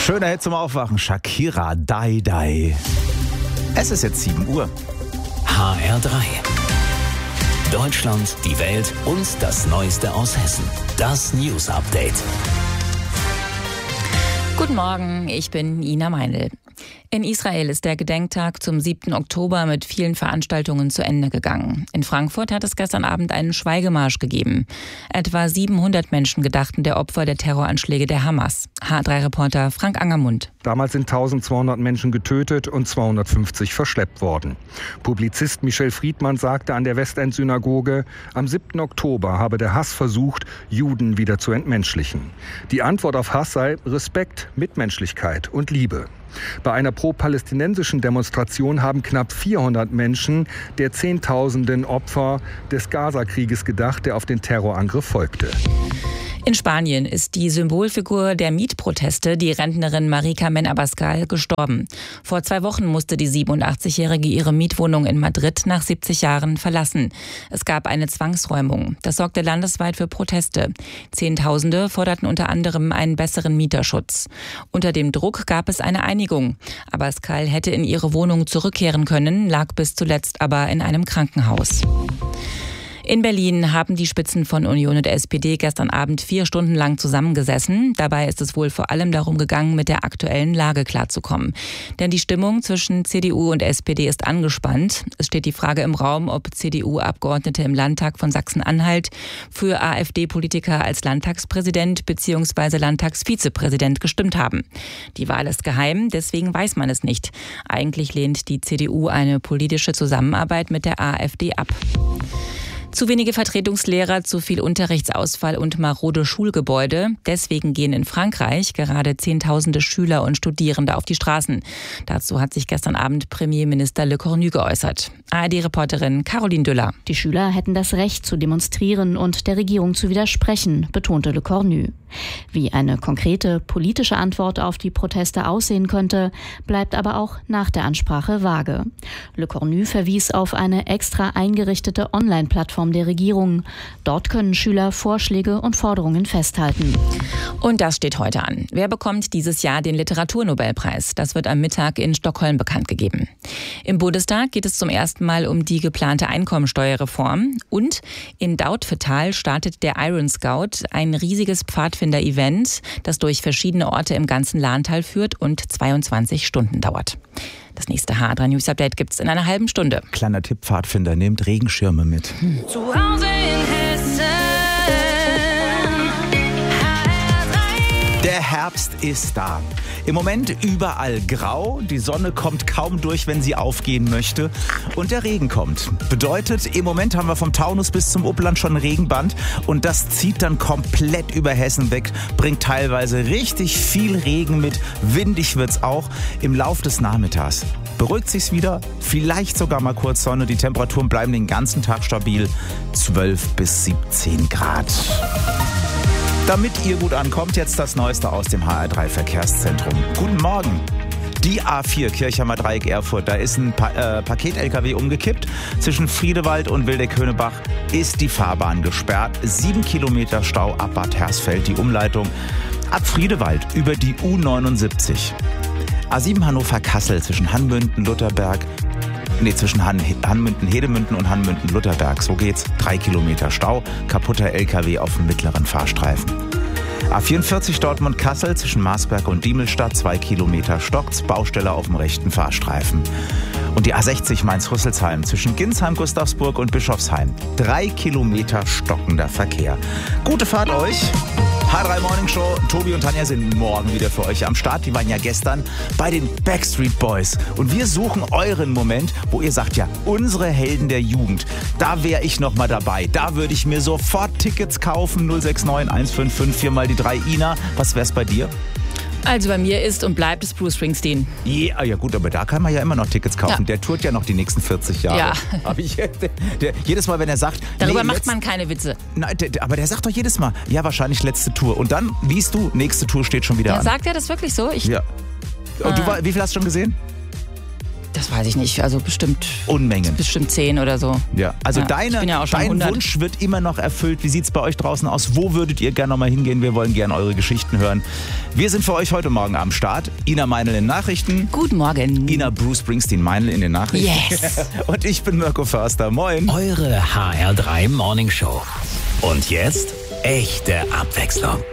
Schöner Hit zum Aufwachen. Shakira, Die Die. Es ist jetzt 7 Uhr. HR3. Deutschland, die Welt und das Neueste aus Hessen. Das News Update. Guten Morgen, ich bin Ina Meinl. In Israel ist der Gedenktag zum 7. Oktober mit vielen Veranstaltungen zu Ende gegangen. In Frankfurt hat es gestern Abend einen Schweigemarsch gegeben. Etwa 700 Menschen gedachten der Opfer der Terroranschläge der Hamas. HR3-Reporter Frank Angermund. Damals sind 1200 Menschen getötet und 250 verschleppt worden. Publizist Michel Friedmann sagte an der Westend-Synagoge, am 7. Oktober habe der Hass versucht, Juden wieder zu entmenschlichen. Die Antwort auf Hass sei Respekt, Mitmenschlichkeit und Liebe. Bei einer pro-palästinensischen Demonstration haben knapp 400 Menschen der Zehntausenden Opfer des Gaza-Krieges gedacht, der auf den Terrorangriff folgte. In Spanien ist die Symbolfigur der Mietproteste, die Rentnerin Marie-Carmen Abascal, gestorben. Vor 2 Wochen musste die 87-Jährige ihre Mietwohnung in Madrid nach 70 Jahren verlassen. Es gab eine Zwangsräumung. Das sorgte landesweit für Proteste. Zehntausende forderten unter anderem einen besseren Mieterschutz. Unter dem Druck gab es eine Einigung. Abascal hätte in ihre Wohnung zurückkehren können, lag bis zuletzt aber in einem Krankenhaus. In Berlin haben die Spitzen von Union und SPD gestern Abend 4 Stunden lang zusammengesessen. Dabei ist es wohl vor allem darum gegangen, mit der aktuellen Lage klarzukommen. Denn die Stimmung zwischen CDU und SPD ist angespannt. Es steht die Frage im Raum, ob CDU-Abgeordnete im Landtag von Sachsen-Anhalt für AfD-Politiker als Landtagspräsident bzw. Landtagsvizepräsident gestimmt haben. Die Wahl ist geheim, deswegen weiß man es nicht. Eigentlich lehnt die CDU eine politische Zusammenarbeit mit der AfD ab. Zu wenige Vertretungslehrer, zu viel Unterrichtsausfall und marode Schulgebäude. Deswegen gehen in Frankreich gerade Zehntausende Schüler und Studierende auf die Straßen. Dazu hat sich gestern Abend Premierminister Le Cornu geäußert. ARD-Reporterin Caroline Düller. Die Schüler hätten das Recht zu demonstrieren und der Regierung zu widersprechen, betonte Le Cornu. Wie eine konkrete politische Antwort auf die Proteste aussehen könnte, bleibt aber auch nach der Ansprache vage. Le Cornu verwies auf eine extra eingerichtete Online-Plattform der Regierung. Dort können Schüler Vorschläge und Forderungen festhalten. Und das steht heute an. Wer bekommt dieses Jahr den Literaturnobelpreis? Das wird am Mittag in Stockholm bekannt gegeben. Im Bundestag geht es zum ersten Mal um die geplante Einkommensteuerreform. Und in Dautphetal startet der Iron Scout, ein riesiges Pfadfinder-Event, das durch verschiedene Orte im ganzen Lahntal führt und 22 Stunden dauert. Das nächste HR3 News Update gibt es in einer halben Stunde. Kleiner Tipp, Pfadfinder, nehmt Regenschirme mit. Zu Hause in Hessen. Der Herbst ist da. Im Moment überall grau, die Sonne kommt kaum durch, wenn sie aufgehen möchte und der Regen kommt. Bedeutet, im Moment haben wir vom Taunus bis zum Upland schon ein Regenband und das zieht dann komplett über Hessen weg, bringt teilweise richtig viel Regen mit, windig wird's auch. Im Lauf des Nachmittags beruhigt sich's wieder, vielleicht sogar mal kurz Sonne, die Temperaturen bleiben den ganzen Tag stabil, 12 bis 17 Grad. Damit ihr gut ankommt, jetzt das Neueste aus dem HR3 Verkehrszentrum. Guten Morgen. Die A4 Kirchheimer Dreieck Erfurt, da ist ein Paket-LKW umgekippt. Zwischen Friedewald und Wildeck-Höhnebach ist die Fahrbahn gesperrt. 7 Kilometer Stau ab Bad Hersfeld, die Umleitung ab Friedewald über die U79. A7 Hannover-Kassel zwischen Hanmünden-Lutherberg. Zwischen Hanmünden-Hedemünden und Hanmünden-Lutherberg. So geht's. 3 Kilometer Stau, kaputter LKW auf dem mittleren Fahrstreifen. A44 Dortmund-Kassel zwischen Marsberg und Diemelstadt. 2 Kilometer stockt's, Baustelle auf dem rechten Fahrstreifen. Und die A60 Mainz-Rüsselsheim zwischen Ginsheim, Gustavsburg und Bischofsheim. 3 Kilometer stockender Verkehr. Gute Fahrt euch. HR3 Morning Show. Tobi und Tanja sind morgen wieder für euch am Start. Die waren ja gestern bei den Backstreet Boys. Und wir suchen euren Moment, wo ihr sagt, ja, unsere Helden der Jugend, da wäre ich noch mal dabei. Da würde ich mir sofort Tickets kaufen. 069 155 4 mal die 3 Ina. Was wär's bei dir? Also bei mir ist und bleibt es Bruce Springsteen. Ja gut, aber da kann man ja immer noch Tickets kaufen. Ja. Der tourt ja noch die nächsten 40 Jahre. Ja. Aber jedes Mal, wenn er sagt... Darüber macht man keine Witze. Nein, aber der sagt doch jedes Mal, ja, wahrscheinlich letzte Tour. Und dann liest du, nächste Tour steht schon wieder an. Sagt er das wirklich so? Ja. Und wie viel hast du schon gesehen? Das weiß ich nicht. Also bestimmt Unmengen. Bestimmt 10 oder so. Ja, also Ja, ich bin ja auch schon dein 100. Wunsch wird immer noch erfüllt. Wie sieht es bei euch draußen aus? Wo würdet ihr gerne nochmal hingehen? Wir wollen gerne eure Geschichten hören. Wir sind für euch heute Morgen am Start. Ina Meinl in den Nachrichten. Guten Morgen. Ina Bruce Springsteen Meinl in den Nachrichten. Yes. Und ich bin Mirko Förster. Moin. Eure HR3 Morning Show. Und jetzt echte Abwechslung.